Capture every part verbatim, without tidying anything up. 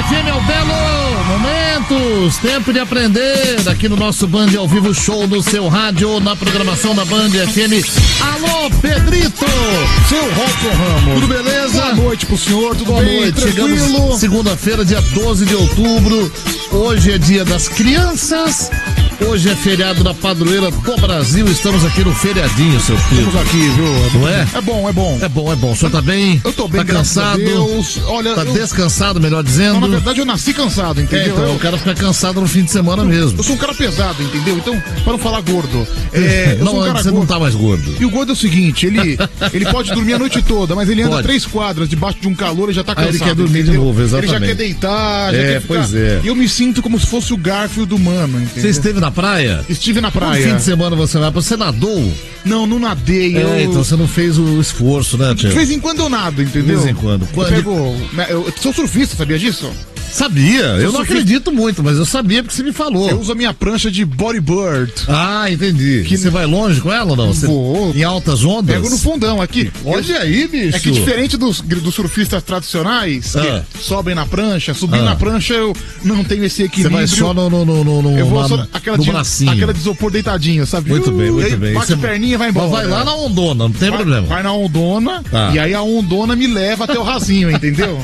F M é o belo momentos, tempo de aprender aqui no nosso Band ao Vivo Show no seu rádio, na programação da Band F M. Alô, Pedrito, seu Robson Ramos. Tudo beleza? Boa noite pro senhor, tudo Boa bem? noite. Tranquilo? Chegamos segunda-feira, dia doze de outubro. Hoje é dia das crianças. Hoje é feriado da padroeira do Brasil. Estamos aqui no feriadinho, seu filho. Estamos aqui, viu? Não é? É bom, é bom. É bom, é bom. O senhor tá bem? Eu tô bem, tá graças a cansado? Deus. Olha, tá eu... descansado, melhor dizendo. Não, na verdade eu nasci cansado, entendeu? É, então, eu... o cara fica cansado no fim de semana eu, mesmo. Eu sou um cara pesado, entendeu? Então, para não falar gordo, é, eu não, sou um cara você gordo. não tá mais gordo. E o gordo é o seguinte, ele, ele pode dormir a noite toda, mas ele anda Pode. três quadras debaixo de um calor e já tá cansado. Ah, ele quer dormir entendeu? de novo, exatamente. Ele já quer deitar, já É, quer ficar... pois é. E eu me sinto como se fosse o Garfield humano, entendeu? Você esteve na praia? Estive na No praia. fim de semana você vai, você nadou? Não, não nadei. É, eu... então você não fez o esforço, né, Tio? De vez em quando eu nado, entendeu? De vez em quando. Quando- Eu, pego, eu sou surfista, sabia disso? Sabia, eu não surfista. acredito muito, mas eu sabia porque você me falou. Eu uso a minha prancha de bodyboard. Ah, entendi. Que- Você vai longe com ela ou não? Você... Vou. Em altas ondas? Pego no fundão aqui. Olha aí, bicho. É que diferente dos, dos surfistas tradicionais, Ah. que sobem na prancha, subindo Ah. na prancha eu não tenho esse Você equilíbrio. vai só no, no, no, no, no, Eu vou na- só aquela no de, bracinho. aquela de isopor deitadinho, sabe? Muito bem, Uh, muito e aí bem. Bate Você- a perninha e vai embora. Mas vai lá na ondona, não tem vai, problema. vai na ondona, Tá. e aí a ondona me leva até o rasinho, entendeu?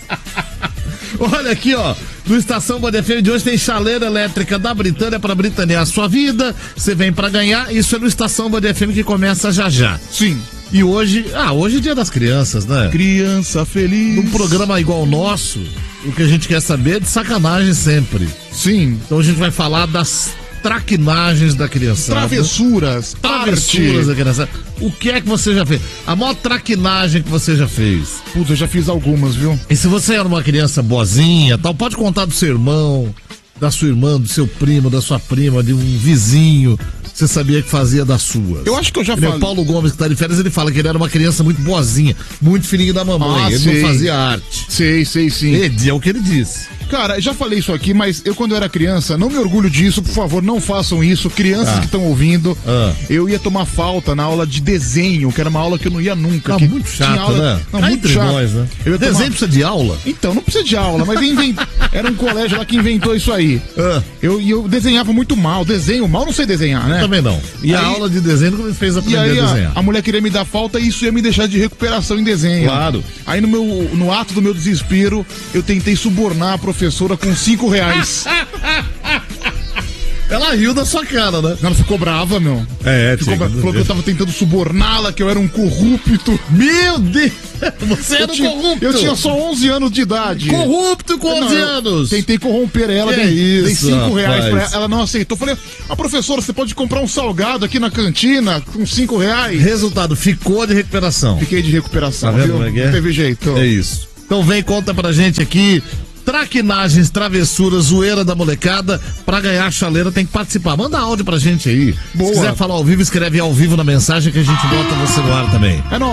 Olha aqui, ó. No Estação Band F M de hoje tem chaleira elétrica da Britânia para britanear a sua vida. Você vem para ganhar. Isso é no Estação Band F M que começa já já. Sim. E hoje, ah, hoje é dia das crianças, né? Criança feliz. Num programa igual o nosso, o que a gente quer saber é de sacanagem sempre. Sim. Então a gente vai falar das traquinagens da criançada. Travessuras. Travessuras arte. da criançada. O que é que você já fez? A maior traquinagem que você já fez? Putz, eu já fiz algumas, viu? E se você era uma criança boazinha, tal, pode contar do seu irmão, da sua irmã, do seu primo, da sua prima, de um vizinho, você sabia que fazia das suas. Eu acho que eu já Ele é falei. o Paulo Gomes, que tá de férias, ele fala que ele era uma criança muito boazinha, muito filhinho da mamãe, Ah, ele sei. não fazia arte. Sei, sei, sim. Ele, é o que ele disse. Cara, eu já falei isso aqui, mas eu quando eu era criança, não me orgulho disso, por favor, não façam isso. Crianças Ah. que estão ouvindo, Ah. eu ia tomar falta na aula de desenho, que era uma aula que eu não ia nunca. Tá que muito tinha chato, aula... né? Não, Cá muito entre chato. nós, né? Eu ia tomar- Desenho precisa de aula? Então, não precisa de aula, mas invent... era um colégio lá que inventou isso aí. Ah. Eu, e eu desenhava muito mal, desenho mal, não sei desenhar, né? Também não. E a Aí- aula de desenho que me fez E aprender aí a a, desenhar. a mulher queria me dar falta e isso ia me deixar de recuperação em desenho. Claro. Aí no, meu, no ato do meu desespero, eu tentei subornar a professora com cinco reais. Ela riu da sua cara, né? Ela ficou brava, meu. É, Ficou brava. Falou que eu tava tentando suborná-la, que eu era um corrupto. Meu Deus! Você Eu era um tinha, corrupto! eu tinha só onze anos de idade. Corrupto com Não, onze eu anos! Tentei corromper ela, Que dei, dei isso, cinco reais pra ela, rapaz. ela não aceitou. Falei, a professora, você pode comprar um salgado aqui na cantina com cinco reais? Resultado, ficou de recuperação. Fiquei de recuperação, Tá vendo viu? como é que é? Não teve jeito. É isso. Então vem, conta pra gente aqui. Traquinagens, travessuras, zoeira da molecada. Pra ganhar a chaleira tem que participar. Manda áudio pra gente aí. Boa. Se quiser falar ao vivo, escreve ao vivo na mensagem que a gente bota você no ar também. É nóis.